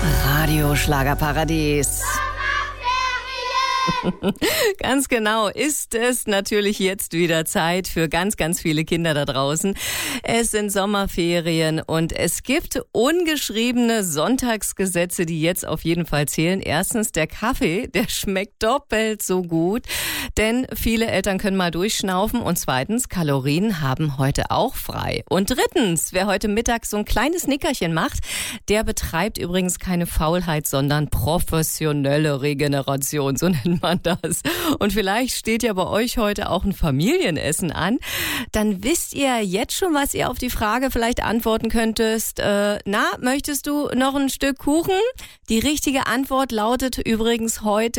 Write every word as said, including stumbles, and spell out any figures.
Radio Schlagerparadies. Ganz genau, ist es natürlich jetzt wieder Zeit für ganz, ganz viele Kinder da draußen. Es sind Sommerferien und es gibt ungeschriebene Sonntagsgesetze, die jetzt auf jeden Fall zählen. Erstens, der Kaffee, der schmeckt doppelt so gut, denn viele Eltern können mal durchschnaufen. Und zweitens, Kalorien haben heute auch frei. Und drittens, wer heute Mittag so ein kleines Nickerchen macht, der betreibt übrigens keine Faulheit, sondern professionelle Regeneration, so nennt man das. Und vielleicht steht ja bei euch heute auch ein Familienessen an. Dann wisst ihr jetzt schon, was ihr auf die Frage vielleicht antworten könntest. Äh, na, möchtest du noch ein Stück Kuchen? Die richtige Antwort lautet übrigens heute